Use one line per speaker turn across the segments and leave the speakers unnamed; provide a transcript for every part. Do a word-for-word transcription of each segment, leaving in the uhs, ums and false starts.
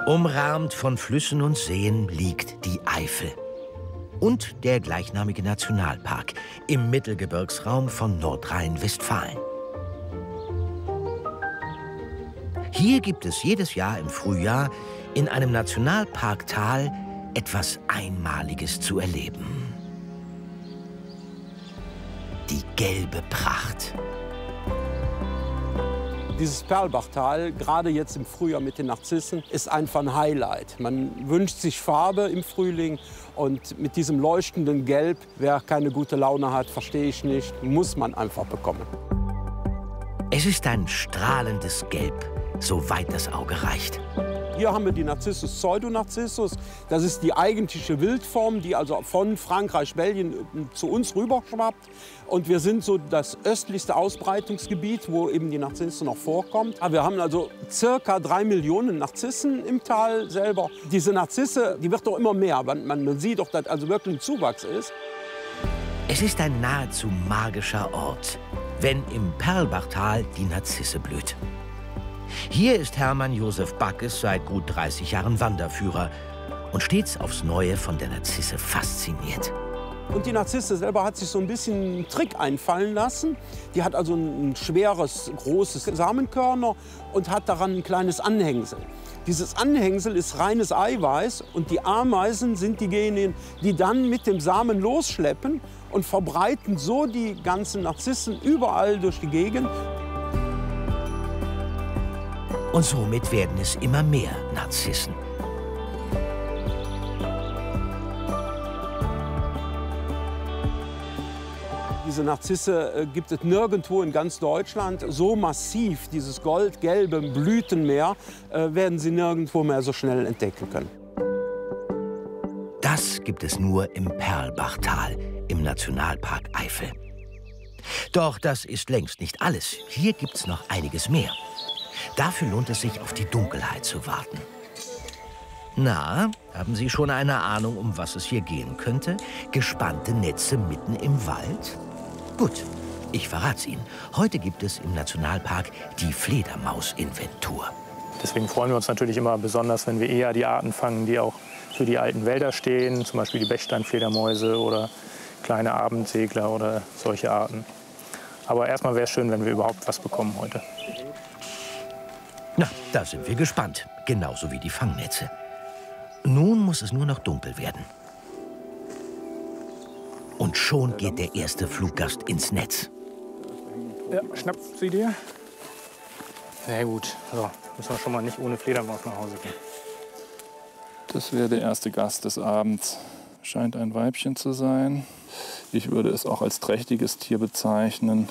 Umrahmt von Flüssen und Seen liegt die Eifel. Und der gleichnamige Nationalpark im Mittelgebirgsraum von Nordrhein-Westfalen. Hier gibt es jedes Jahr im Frühjahr in einem Nationalparktal etwas Einmaliges zu erleben. Die gelbe Pracht.
Dieses Perlbachtal, gerade jetzt im Frühjahr mit den Narzissen, ist einfach ein Highlight. Man wünscht sich Farbe im Frühling und mit diesem leuchtenden Gelb, wer keine gute Laune hat, verstehe ich nicht, muss man einfach bekommen.
Es ist ein strahlendes Gelb, soweit das Auge reicht.
Hier haben wir die Narcissus pseudonarcissus. Das ist die eigentliche Wildform, die also von Frankreich, Belgien zu uns rüberschwappt. Und wir sind so das östlichste Ausbreitungsgebiet, wo eben die Narzisse noch vorkommt. Wir haben also circa drei Millionen Narzissen im Tal selber. Diese Narzisse, die wird doch immer mehr. Man, man sieht doch, dass also wirklich ein Zuwachs ist.
Es ist ein nahezu magischer Ort, wenn im Perlbachtal die Narzisse blüht. Hier ist Hermann Josef Backes seit gut dreißig Jahren Wanderführer und stets aufs Neue von der Narzisse fasziniert.
Und die Narzisse selber hat sich so ein bisschen einen Trick einfallen lassen. Die hat also ein schweres, großes Samenkörner und hat daran ein kleines Anhängsel. Dieses Anhängsel ist reines Eiweiß und die Ameisen sind diejenigen, die dann mit dem Samen losschleppen und verbreiten so die ganzen Narzissen überall durch die Gegend.
Und somit werden es immer mehr Narzissen.
Diese Narzisse äh, gibt es nirgendwo in ganz Deutschland. So massiv, dieses goldgelbe Blütenmeer, äh, werden Sie nirgendwo mehr so schnell entdecken können.
Das gibt es nur im Perlbachtal, im Nationalpark Eifel. Doch das ist längst nicht alles. Hier gibt's noch einiges mehr. Dafür lohnt es sich, auf die Dunkelheit zu warten. Na, haben Sie schon eine Ahnung, um was es hier gehen könnte? Gespannte Netze mitten im Wald? Gut, ich verrat's Ihnen. Heute gibt es im Nationalpark die Fledermaus-Inventur.
Deswegen freuen wir uns natürlich immer besonders, wenn wir eher die Arten fangen, die auch für die alten Wälder stehen. Zum Beispiel die Bechsteinfledermäuse oder kleine Abendsegler oder solche Arten. Aber erstmal wäre es schön, wenn wir überhaupt was bekommen heute.
Na, da sind wir gespannt. Genauso wie die Fangnetze. Nun muss es nur noch dunkel werden. Und schon geht der erste Fluggast ins Netz.
Ja, schnapp sie dir. Na gut, so müssen wir schon mal nicht ohne Fledermaus nach Hause gehen.
Das wäre der erste Gast des Abends. Scheint ein Weibchen zu sein. Ich würde es auch als trächtiges Tier bezeichnen.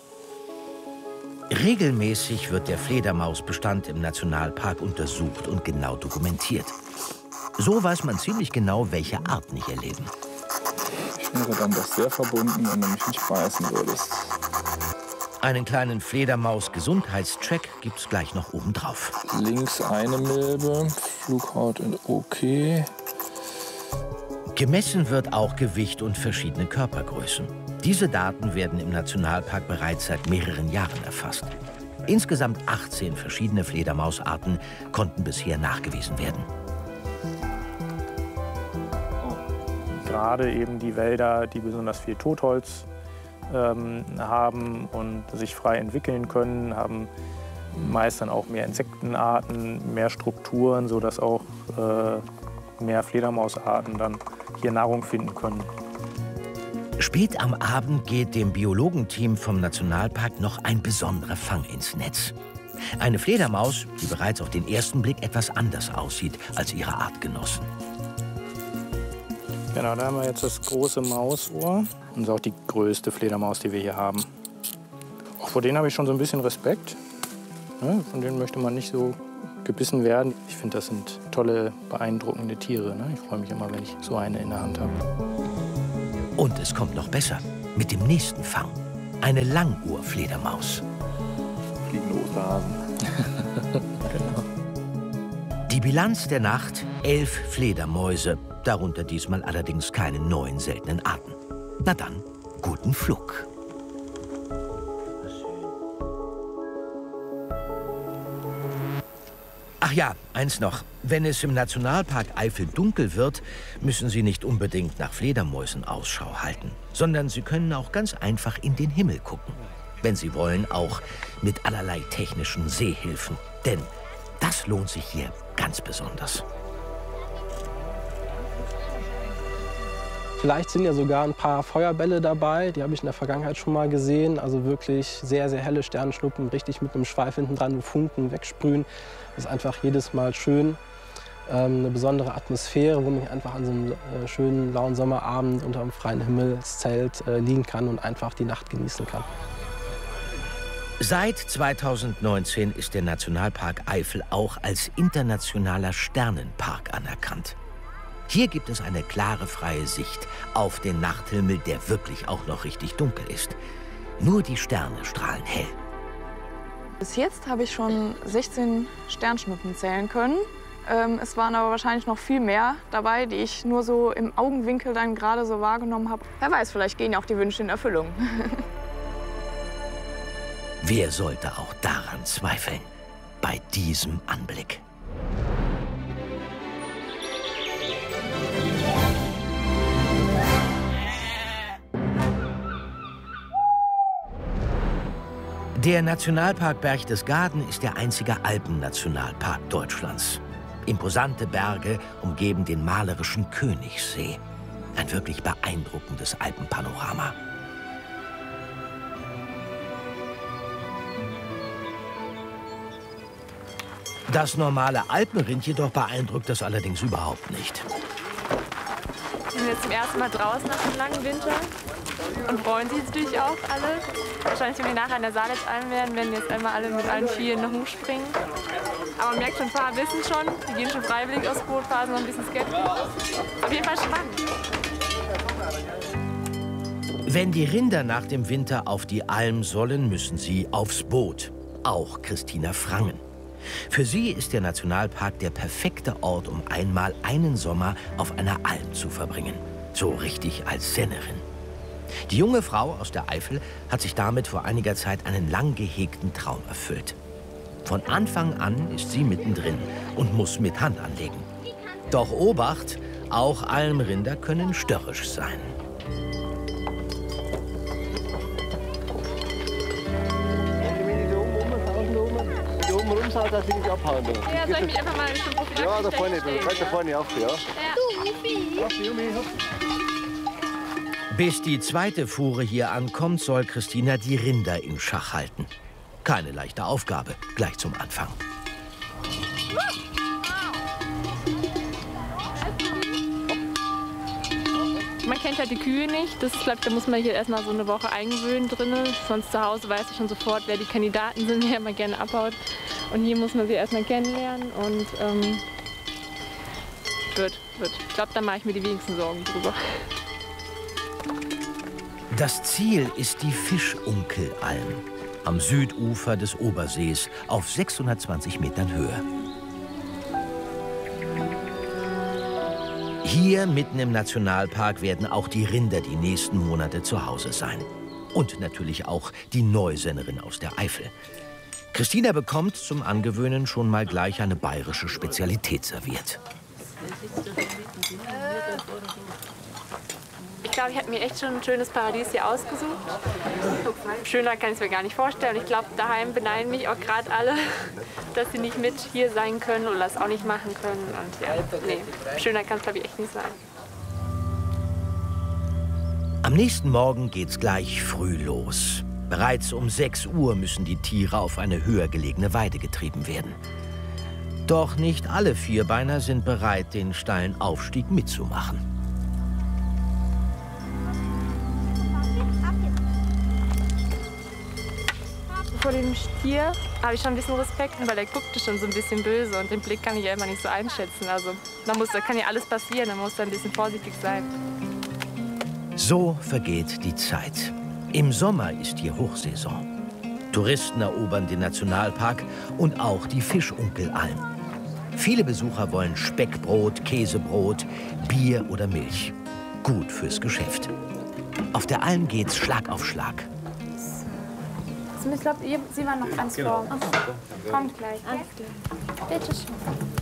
Regelmäßig wird der Fledermausbestand im Nationalpark untersucht und genau dokumentiert. So weiß man ziemlich genau, welche Arten hier leben.
Ich wäre dann doch sehr verbunden, wenn du mich nicht beißen würdest.
Einen kleinen Fledermaus-Gesundheitscheck gibt's gleich noch obendrauf.
Links eine Milbe, Flughaut in okay.
Gemessen wird auch Gewicht und verschiedene Körpergrößen. Diese Daten werden im Nationalpark bereits seit mehreren Jahren erfasst. Insgesamt achtzehn verschiedene Fledermausarten konnten bisher nachgewiesen werden.
Gerade eben die Wälder, die besonders viel Totholz ähm, haben und sich frei entwickeln können, haben meist dann auch mehr Insektenarten, mehr Strukturen, sodass auch äh, mehr Fledermausarten dann hier Nahrung finden können.
Spät am Abend geht dem Biologenteam vom Nationalpark noch ein besonderer Fang ins Netz. Eine Fledermaus, die bereits auf den ersten Blick etwas anders aussieht als ihre Artgenossen.
Genau, da haben wir jetzt das große Mausohr. Und das ist auch die größte Fledermaus, die wir hier haben. Auch vor denen habe ich schon so ein bisschen Respekt. Ja, von denen möchte man nicht so gebissen werden. Ich finde, das sind tolle, beeindruckende Tiere. Ne? Ich freue mich immer, wenn ich so eine in der Hand habe.
Und es kommt noch besser. Mit dem nächsten Fang. Eine Langohrfledermaus.
Fliegende Osterhasen.
Genau. Die Bilanz der Nacht: elf Fledermäuse. Darunter diesmal allerdings keine neuen seltenen Arten. Na dann, guten Flug. Ach ja, eins noch. Wenn es im Nationalpark Eifel dunkel wird, müssen Sie nicht unbedingt nach Fledermäusen Ausschau halten, sondern Sie können auch ganz einfach in den Himmel gucken. Wenn Sie wollen, auch mit allerlei technischen Sehhilfen. Denn das lohnt sich hier ganz besonders.
Vielleicht sind ja sogar ein paar Feuerbälle dabei, die habe ich in der Vergangenheit schon mal gesehen. Also wirklich sehr, sehr helle Sternschnuppen, richtig mit einem Schweif hinten dran, wo Funken wegsprühen. Das ist einfach jedes Mal schön. Ähm, eine besondere Atmosphäre, wo man einfach an so einem äh, schönen, lauen Sommerabend unter einem freien Himmelszelt äh, liegen kann und einfach die Nacht genießen kann.
Seit zweitausendneunzehn ist der Nationalpark Eifel auch als internationaler Sternenpark anerkannt. Hier gibt es eine klare, freie Sicht auf den Nachthimmel, der wirklich auch noch richtig dunkel ist. Nur die Sterne strahlen hell.
Bis jetzt habe ich schon sechzehn Sternschnuppen zählen können. Ähm, es waren aber wahrscheinlich noch viel mehr dabei, die ich nur so im Augenwinkel dann gerade so wahrgenommen habe. Wer weiß, vielleicht gehen ja auch die Wünsche in Erfüllung.
Wer sollte auch daran zweifeln, bei diesem Anblick? Der Nationalpark Berchtesgaden ist der einzige Alpennationalpark Deutschlands. Imposante Berge umgeben den malerischen Königssee. Ein wirklich beeindruckendes Alpenpanorama. Das normale Alpenrind jedoch beeindruckt das allerdings überhaupt nicht.
Wir sind jetzt zum ersten Mal draußen nach dem langen Winter und freuen sich natürlich auch alle. Wahrscheinlich, wenn wir nachher in der Saaletzalm werden, werden jetzt einmal alle mit allen Vieren hochspringen. Aber man merkt schon, ein paar wissen schon, die gehen schon freiwillig aus Bootphasen, noch ein bisschen skeptisch. Auf jeden Fall spannend.
Wenn die Rinder nach dem Winter auf die Alm sollen, müssen sie aufs Boot. Auch Christina Frangen. Für sie ist der Nationalpark der perfekte Ort, um einmal einen Sommer auf einer Alm zu verbringen. So richtig als Sennerin. Die junge Frau aus der Eifel hat sich damit vor einiger Zeit einen lang gehegten Traum erfüllt. Von Anfang an ist sie mittendrin und muss mit Hand anlegen. Doch Obacht, auch Almrinder können störrisch sein.
Dass sie nicht abhauen.
Ja, soll ich mich einfach mal schon prophylaktisch
Ja, da vorne,
stellen?
da, da vorne auf, ja.
Bis die zweite Fuhre hier ankommt, soll Christina die Rinder in Schach halten. Keine leichte Aufgabe, gleich zum Anfang.
Man kennt halt die Kühe nicht. Das bleibt, da muss man hier erstmal so eine Woche eingewöhnen drinnen. Sonst zu Hause weiß ich schon sofort, wer die Kandidaten sind, wer man gerne abhaut. Und hier muss man sie erstmal kennenlernen und ähm, wird, wird. Ich glaube, da mache ich mir die wenigsten Sorgen drüber.
Das Ziel ist die Fischunkelalm am Südufer des Obersees auf sechshundertzwanzig Metern Höhe. Hier mitten im Nationalpark werden auch die Rinder die nächsten Monate zu Hause sein. Und natürlich auch die Neusennerin aus der Eifel. Christina bekommt zum Angewöhnen schon mal gleich eine bayerische Spezialität serviert.
Ich glaube, ich habe mir echt schon ein schönes Paradies hier ausgesucht. Schöner kann ich es mir gar nicht vorstellen. Ich glaube, daheim beneiden mich auch gerade alle, dass sie nicht mit hier sein können oder das auch nicht machen können. Und ja, nee, schöner kann es, glaube ich, echt nicht sein.
Am nächsten Morgen geht's gleich früh los. Bereits um sechs Uhr müssen die Tiere auf eine höher gelegene Weide getrieben werden. Doch nicht alle Vierbeiner sind bereit, den steilen Aufstieg mitzumachen.
Vor dem Stier habe ich schon ein bisschen Respekt, weil der guckte schon so ein bisschen böse und den Blick kann ich ja immer nicht so einschätzen. Also da, muss, da kann ja alles passieren, da muss da ein bisschen vorsichtig sein.
So vergeht die Zeit. Im Sommer ist hier Hochsaison. Touristen erobern den Nationalpark und auch die Fischunkelalm. Viele Besucher wollen Speckbrot, Käsebrot, Bier oder Milch. Gut fürs Geschäft. Auf der Alm geht's Schlag auf Schlag.
Jetzt Ich glaube, Sie waren noch ganz vor. Kommt gleich. Alles klar. Bitte schön.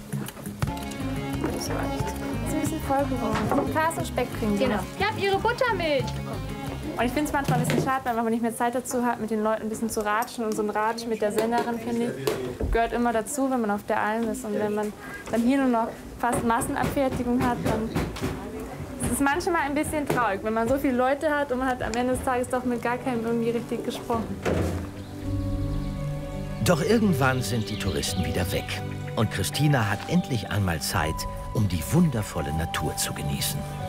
Das ist ein bisschen voll geworden. Gras und Speck kriegen Sie. Genau. Ich habe Ihre Buttermilch. Und ich finde es manchmal ein bisschen schade, wenn man nicht mehr Zeit dazu hat, mit den Leuten ein bisschen zu ratschen. Und so ein Ratsch mit der Sängerin, finde ich, gehört immer dazu, wenn man auf der Alm ist. Und wenn man dann hier nur noch fast Massenabfertigung hat, dann ist es manchmal ein bisschen traurig, wenn man so viele Leute hat und man hat am Ende des Tages doch mit gar keinem irgendwie richtig gesprochen.
Doch irgendwann sind die Touristen wieder weg. Und Christina hat endlich einmal Zeit, um die wundervolle Natur zu genießen.